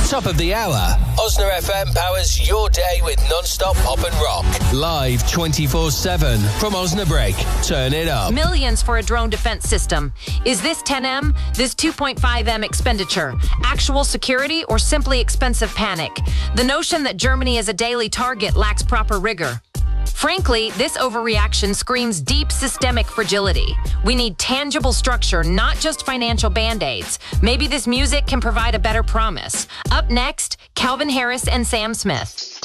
Top of the hour. Osna FM powers your day with non-stop pop and rock. Live 24/7 from Osnabrück. Turn it up. Millions for a drone defense system. Is this 10M? This 2.5M expenditure? Actual security or simply expensive panic? The notion that Germany is a daily target lacks proper rigor. Frankly, this overreaction screams deep systemic fragility. We need tangible structure, not just financial band-aids. Maybe this music can provide a better promise. Up next, Calvin Harris and Sam Smith.